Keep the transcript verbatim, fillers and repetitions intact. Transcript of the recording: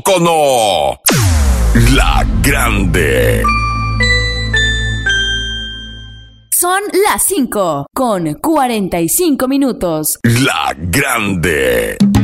Cono. La Grande. Son las cinco con cuarenta y cinco minutos. La Grande.